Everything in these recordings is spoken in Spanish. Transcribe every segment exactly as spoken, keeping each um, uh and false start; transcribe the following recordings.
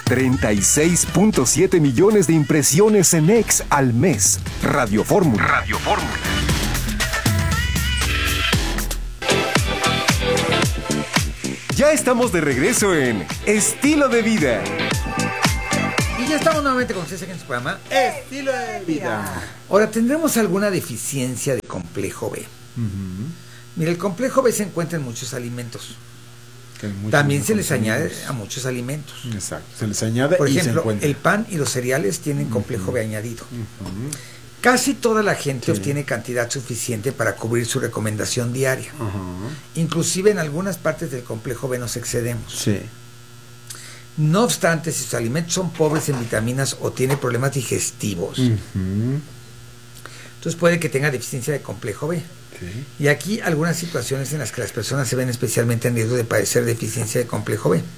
treinta y seis punto siete millones de impresiones en X al mes. Radio Fórmula. Radio Fórmula. Ya estamos de regreso en Estilo de Vida. Y ya estamos nuevamente con ustedes en su programa Estilo de Vida. Ahora, ¿tendremos alguna deficiencia de complejo B? Uh-huh. Mira, el complejo B se encuentra en muchos alimentos. También se les añade a muchos alimentos. Exacto, se les añade. Por y ejemplo, se encuentra. El pan y los cereales tienen complejo uh-huh. B añadido. Uh-huh. Casi toda la gente sí. obtiene cantidad suficiente para cubrir su recomendación diaria. Uh-huh. Inclusive en algunas partes del complejo B nos excedemos. Sí. No obstante, si sus alimentos son pobres en vitaminas o tiene problemas digestivos, uh-huh. entonces puede que tenga deficiencia de complejo B. Sí. Y aquí algunas situaciones en las que las personas se ven especialmente en riesgo de padecer deficiencia de complejo B.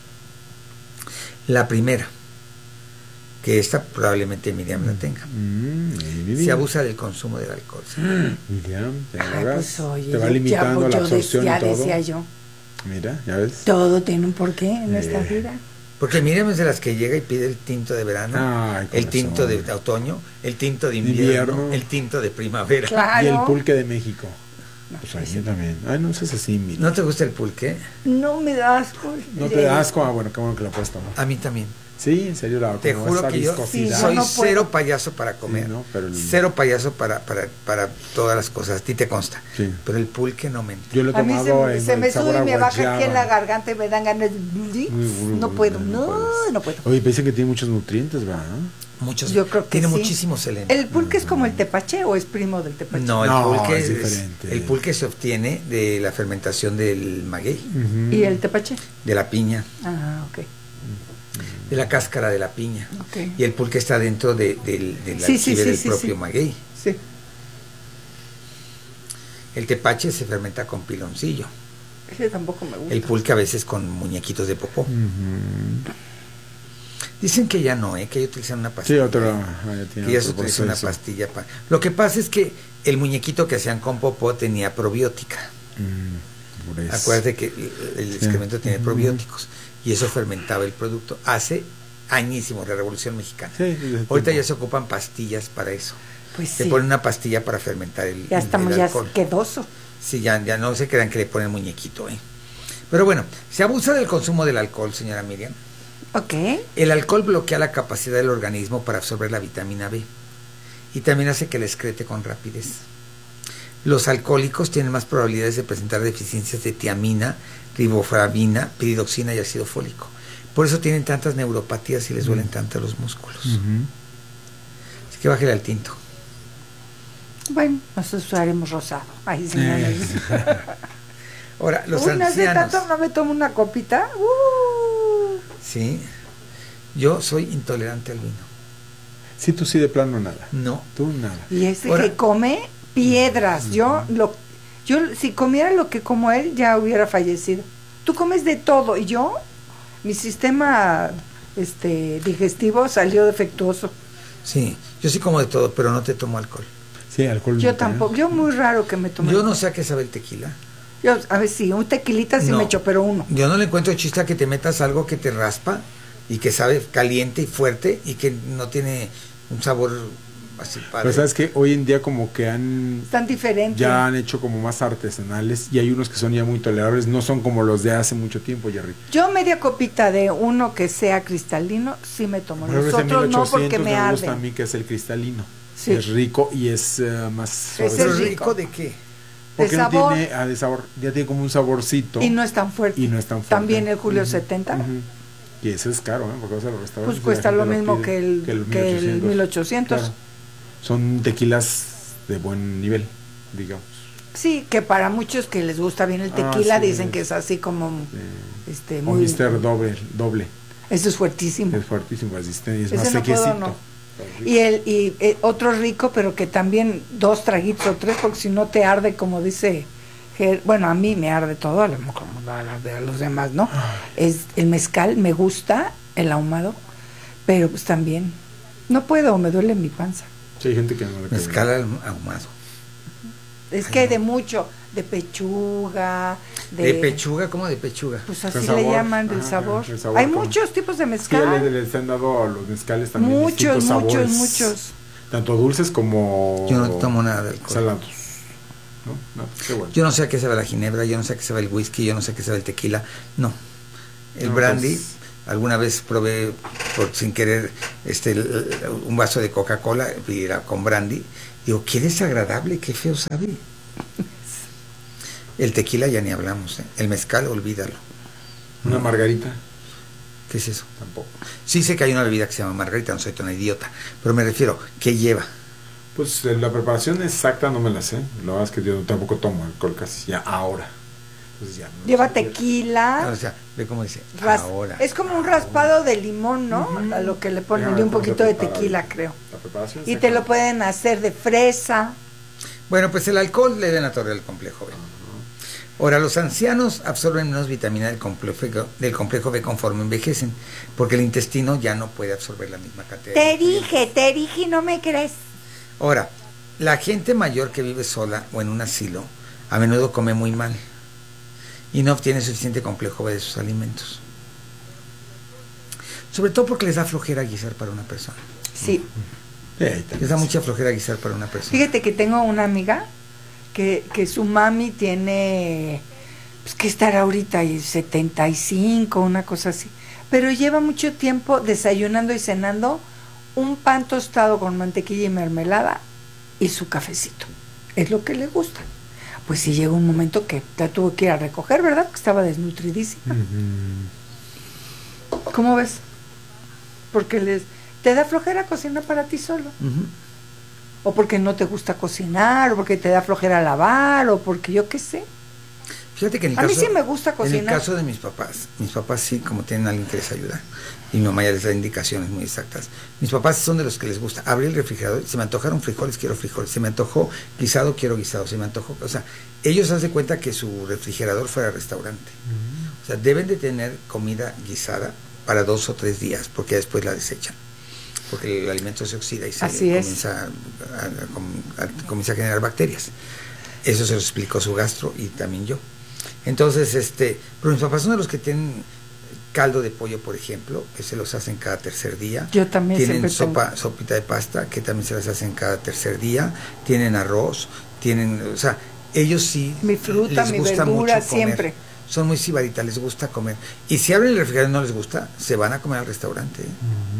La primera, que esta probablemente Miriam la tenga. Mm, se abusa del consumo del alcohol. ¿Sí? Miriam, te, Ay, pues, oye, te va limitando ya, la yo absorción decía, y todo. Decía yo. Mira, ya ves. Todo tiene un porqué en eh. esta vida. Porque Miriam es de las que llega y pide el tinto de verano, Ay, el tinto de otoño, el tinto de invierno, invierno, el tinto de primavera. Claro. Y el pulque de México. No, pues ahí sí. también. Ay, no seas así, Miriam. ¿No te gusta el pulque? No me da asco. ¿No te da asco? Ah, bueno, qué bueno que lo puedes tomar. A mí también. Sí, en serio, la te juro que yo sí, soy no cero payaso para comer, sí, no, pero el... cero payaso para, para, para todas las cosas, a ti te consta, sí. Pero el pulque no me entiendo. Yo lo he tomado a mí se, en se me sube y me guayaba. baja aquí en la garganta y me dan ganas de... No puedo, no, no, no puedo. Oye, parece que tiene muchos nutrientes, ¿verdad? Muchos, yo creo que tiene sí. muchísimo seleno. ¿El pulque uh-huh. es como el tepache o es primo del tepache? No, el no, pulque es es diferente. El pulque se obtiene de la fermentación del maguey. Uh-huh. ¿Y el tepache? De la piña. Ah, ok. De la cáscara de la piña. Okay. Y el pulque está dentro de, de, de la sí, sí, sí, del sí, propio sí. maguey. Sí. El tepache se fermenta con piloncillo. Ese tampoco me gusta. El pulque a veces con muñequitos de popó. Uh-huh. Dicen que ya no, ¿eh? Que ya utilizan una pastilla. Sí, otro, ¿eh? Que ya se utiliza una pastilla. Pa... Lo que pasa es que el muñequito que hacían con popó tenía probiótica. Mm, Acuérdate que el, el sí. excremento tiene uh-huh. probióticos. Y eso fermentaba el producto. Hace añísimos, la Revolución Mexicana. Sí, ahorita ya se ocupan pastillas para eso. Pues se sí. pone una pastilla para fermentar el, ya estamos el alcohol. Ya quedoso. Sí, ya, ya no se crean que le ponen muñequito, ¿eh? Pero bueno, se abusa del consumo del alcohol, señora Miriam. Ok. El alcohol bloquea la capacidad del organismo para absorber la vitamina B y también hace que la excrete con rapidez. Los alcohólicos tienen más probabilidades de presentar deficiencias de tiamina, riboflavina, piridoxina y ácido fólico. Por eso tienen tantas neuropatías y les duelen tanto los músculos. Uh-huh. Así que bájale al tinto. Bueno, nosotros usaremos rosado. Ay, sí, eh. Ahora, los Uy, ancianos. No sé tanto, no me tomo una copita. Uh. Sí. Yo soy intolerante al vino. Sí, tú sí de plano nada. No. Tú nada. Y ese Ahora, que come piedras. Uh-huh. Yo lo yo si comiera lo que como él ya hubiera fallecido. Tú comes de todo y yo mi sistema este digestivo salió defectuoso. Sí, yo sí como de todo, pero no te tomo alcohol. Sí, alcohol. Yo tampoco, yo muy raro que me tome. Yo alcohol. no sé a qué sabe el tequila. Yo, a ver, sí, un tequilita sí no, me echo, pero uno. Yo no le encuentro chiste a que te metas algo que te raspa y que sabe caliente y fuerte y que no tiene un sabor así padre. Pero sabes que hoy en día como que han... Están diferentes. Ya han hecho como más artesanales y hay unos que son ya muy tolerables, no son como los de hace mucho tiempo, Jerry. Yo media copita de uno que sea cristalino, sí me tomo. Los otros no porque me, me arden. gusta a mí que es el cristalino. Sí. Es rico y es uh, más... ¿Es el rico de qué? Porque de no sabor. tiene, ah, de sabor, ya tiene como un saborcito. Y no es tan fuerte. Y no es tan fuerte. También el Julio uh-huh. setenta. Uh-huh. Y ese es caro, ¿eh? Porque vas a los restaurantes. Pues cuesta lo mismo que el, que el que el mil ochocientos. Claro. Son tequilas de buen nivel, digamos. Sí, que para muchos que les gusta bien el tequila ah, sí, dicen es, que es así como sí. este muy... O mister Doble, doble. Eso es fuertísimo. Es fuertísimo, es, es más no sequecito. Puedo, no. Y el y eh, otro rico, pero que también dos traguitos o tres, porque si no te arde, como dice, bueno, a mí me arde todo, a, lo, como a, a los demás, ¿no? Es el mezcal, me gusta, el ahumado, pero pues también no puedo, me duele mi panza. Sí, hay gente que no le mezcal ahumado. Es Ay, que no. de mucho, de pechuga, de... ¿De pechuga? ¿Cómo de pechuga? Pues así Con le sabor. llaman del Ajá, sabor. el sabor Hay como- muchos tipos de Sí, mezcal. les, les han dado a los mezcales también Muchos, distintos muchos, sabores, muchos. tanto dulces como Yo no tomo nada de alcohol. salados. ¿No? No, qué bueno. Yo no sé a qué sabe la ginebra, yo no sé a qué sabe el whisky, yo no sé a qué sabe el tequila. No. El No, brandy, pues- alguna vez probé por sin querer este el- un vaso de Coca-Cola y era con brandy. Digo, qué desagradable, qué feo sabe. El tequila ya ni hablamos, ¿eh? El mezcal, olvídalo. Una margarita, ¿Qué es eso? tampoco. Sí sé que hay una bebida que se llama margarita, no soy tan idiota, pero me refiero, ¿qué lleva? Pues eh, la preparación exacta no me la sé. La verdad es que yo tampoco tomo alcohol casi ya ahora. Entonces ya, no Lleva sé. tequila. O sea, ve cómo dice, ras- ahora. Es como un raspado de limón, ¿no? Ujú. A lo que le ponen Ya, y un cómo se poquito de prepara tequila, bien. creo. La preparación Y exacta. te lo pueden hacer de fresa. Bueno, pues el alcohol le denatura el complejo B. Ahora, los ancianos absorben menos vitamina del complejo, del complejo B conforme envejecen, porque el intestino ya no puede absorber la misma cantidad. de Te nutrientes. dije, te dije y no me crees. Ahora, la gente mayor que vive sola o en un asilo, a menudo come muy mal y no obtiene suficiente complejo B de sus alimentos. Sobre todo porque les da flojera guisar para una persona. Sí. Sí, ahí también Les da sí. mucha flojera guisar para una persona. Fíjate que tengo una amiga que, que su mami tiene, pues que estará ahorita y setenta y cinco, una cosa así, pero lleva mucho tiempo desayunando y cenando un pan tostado con mantequilla y mermelada y su cafecito. Es lo que le gusta. Pues sí llegó un momento que la tuvo que ir a recoger, ¿verdad? Que estaba desnutridísima. Ujú. ¿Cómo ves? Porque les te da flojera cocinar para ti solo. Ujú. O porque no te gusta cocinar, o porque te da flojera lavar, o porque yo qué sé. Fíjate que en el A mí caso, sí me gusta En cocinar. el caso de mis papás, mis papás sí, como tienen a alguien que les ayuda, y mi mamá ya les da indicaciones muy exactas. Mis papás son de los que les gusta abrir el refrigerador, se me antojaron frijoles, quiero frijoles, se me antojó guisado, quiero guisado, se me antojó, o sea, ellos hacen cuenta que su refrigerador fuera restaurante. O sea, deben de tener comida guisada para dos o tres días, porque después la desechan. Porque el alimento se oxida y se Así es. comienza a, a- a- comienza a generar bacterias. Eso se lo explicó su gastro y también yo. Entonces, este, pero mis papás son de los que tienen caldo de pollo, por ejemplo, que se los hacen cada tercer día. Yo también Tienen siempre sopa, tengo. sopita de pasta, que también se las hacen cada tercer día. Tienen arroz, tienen, o sea, ellos sí Mi fruta, les mi gusta verdura, mucho comer. siempre. Son muy sibaritas, les gusta comer. Y si abren el refrigerador y no les gusta, se van a comer al restaurante. ¿eh?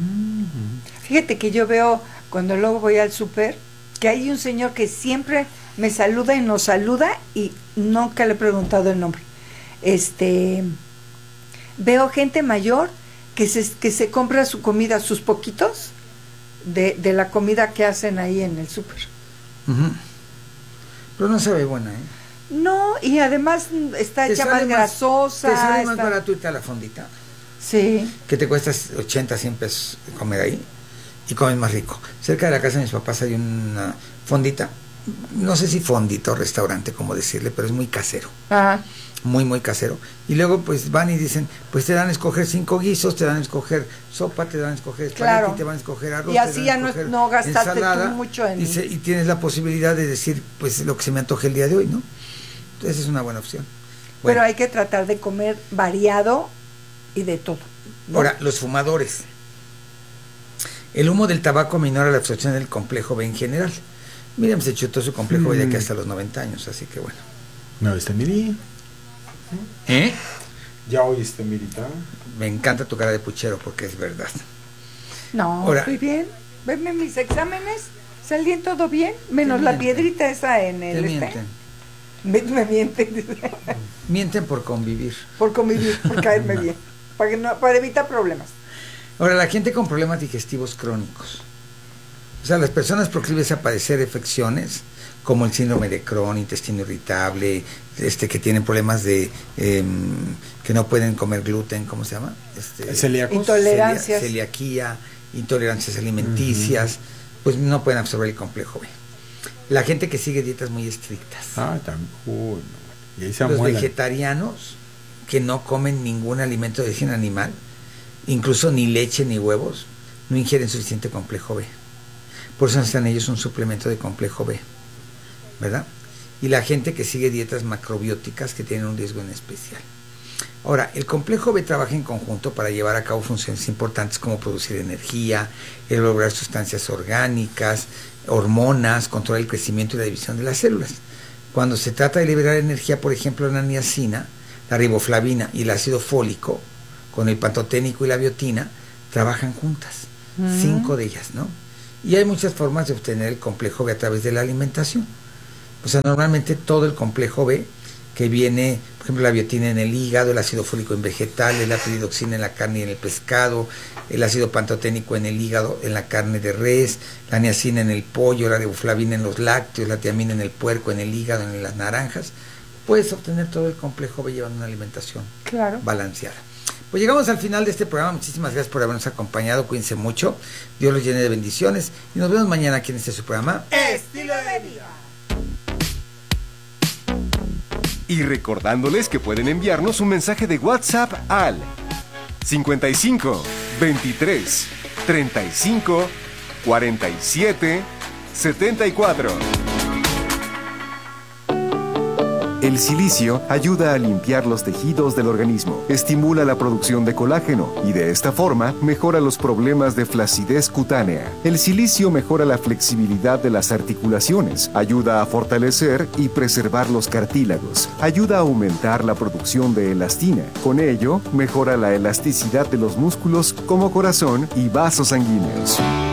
Fíjate que yo veo, cuando luego voy al súper, que hay un señor que siempre me saluda y nos saluda y nunca le he preguntado el nombre. Este, veo gente mayor que se, que se compra su comida, sus poquitos, de, de la comida que hacen ahí en el súper. Ujú. Pero no sabe buena, ¿eh? No, y además está Te hecha sale más grasosa. Te sale más está- barato irte a la fondita, Sí. que te cuesta ochenta, cien pesos comer ahí, y comes más rico. Cerca de la casa de mis papás hay una fondita, no sé si fondita o restaurante, como decirle, pero es muy casero, Ajá. muy, muy casero. Y luego pues van y dicen, pues te dan a escoger cinco guisos, te dan a escoger sopa, te dan a escoger espagueti, Claro. te van a escoger arroz. Y te así dan a ya no- escoger no gastaste tú ensalada, mucho en- Y, se- y tienes la posibilidad de decir, pues lo que se me antoje el día de hoy, ¿no? Esa es una buena opción. Bueno. Pero hay que tratar de comer variado y de todo, ¿no? Ahora, los fumadores. El humo del tabaco minora la absorción del complejo B en general. Miriam se chutó su complejo B de aquí hasta los noventa años, así que bueno. ¿No viste, Miri? ¿Eh? ¿Ya oíste, Mirita? Me encanta tu cara de puchero porque es verdad. No, Ahora- estoy bien. Venme mis exámenes, salían todo bien, menos Te la mienten. piedrita esa en Te el este. mienten. Me, me mienten Mienten por convivir. por convivir, por caerme bien, para que no, para evitar problemas. Ahora, la gente con problemas digestivos crónicos. O sea, las personas proclives a padecer afecciones como el síndrome de Crohn, intestino irritable, este que tienen problemas de em, que no pueden comer gluten, ¿cómo se llama? Este, Celíacos. Intolerancias. celia- celiaquía, intolerancias alimenticias, pues no pueden absorber el complejo B. La gente que sigue dietas muy estrictas. Ah, también. Uy, no. Y ahí se Los amuelan. vegetarianos que no comen ningún alimento de origen animal, incluso ni leche ni huevos, no ingieren suficiente complejo B. Por eso necesitan ellos un suplemento de complejo B, ¿verdad? y la gente que sigue dietas macrobióticas que tienen un riesgo en especial. Ahora, el complejo B trabaja en conjunto para llevar a cabo funciones importantes como producir energía, elaborar sustancias orgánicas, hormonas, controlar el crecimiento y la división de las células. Cuando se trata de liberar energía, por ejemplo, la niacina, la riboflavina y el ácido fólico, con el pantoténico y la biotina, trabajan juntas, mm. cinco de ellas, ¿no? Y hay muchas formas de obtener el complejo B a través de la alimentación. O sea, normalmente todo el complejo B que viene, por ejemplo, la biotina en el hígado, el ácido fólico en vegetales, la piridoxina en la carne y en el pescado, el ácido pantoténico en el hígado, en la carne de res, la niacina en el pollo, la riboflavina en los lácteos, la tiamina en el puerco, en el hígado, en las naranjas. Puedes obtener todo el complejo B llevando una alimentación claro. balanceada. Pues llegamos al final de este programa. Muchísimas gracias por habernos acompañado. Cuídense mucho. Dios los llene de bendiciones. Y nos vemos mañana aquí en este su programa Estilo de Vida. Y recordándoles que pueden enviarnos un mensaje de WhatsApp al cincuenta y cinco, veintitrés, treinta y cinco, cuarenta y siete, setenta y cuatro. El silicio ayuda a limpiar los tejidos del organismo, estimula la producción de colágeno y de esta forma mejora los problemas de flacidez cutánea. El silicio mejora la flexibilidad de las articulaciones, ayuda a fortalecer y preservar los cartílagos, ayuda a aumentar la producción de elastina. Con ello, mejora la elasticidad de los músculos como corazón y vasos sanguíneos.